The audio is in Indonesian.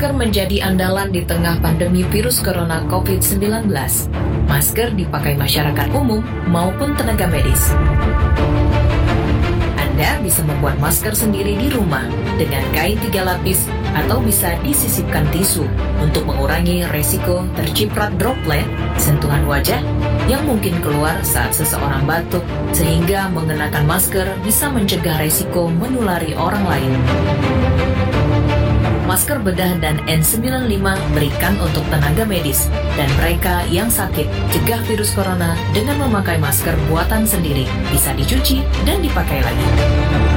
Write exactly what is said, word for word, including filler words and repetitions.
Masker menjadi andalan di tengah pandemi virus corona covid sembilan belas. Masker dipakai masyarakat umum maupun tenaga medis. Anda bisa membuat masker sendiri di rumah dengan kain tiga lapis atau bisa disisipkan tisu untuk mengurangi resiko terciprat droplet sentuhan wajah yang mungkin keluar saat seseorang batuk, sehingga mengenakan masker bisa mencegah resiko menulari orang lain. Masker bedah dan N sembilan puluh lima berikan untuk tenaga medis dan mereka yang sakit. Cegah virus corona dengan memakai masker buatan sendiri, bisa dicuci dan dipakai lagi.